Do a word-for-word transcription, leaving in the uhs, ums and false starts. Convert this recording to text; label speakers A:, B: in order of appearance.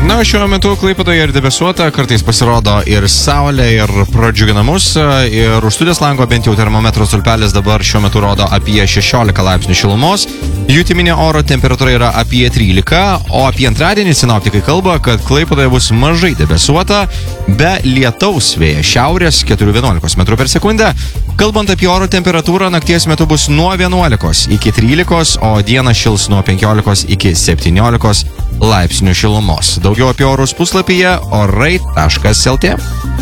A: Na, šiuo metu Klaipėdoje ir debesuota, kartais pasirodo ir saulė, ir pradžiugina mus, ir už studijos lango bent jau termometro stulpelis dabar šiuo metu rodo apie šešiolika laipsnių šilumos, jutiminė oro temperatūra yra apie trylika, o apie antradienį sinoptikai kalba, kad Klaipėdoje bus mažai debesuota, be lietaus vėjas šiaurės keturi vienuolikos metrų per sekundę. Kalbant apie oro temperatūrą, nakties metu bus nuo vienuolikos iki trylikos, o dieną šils nuo penkiolikos iki septyniolikos laipsnių šilumos. Daugiau apie orus puslapyje orai taškas lt.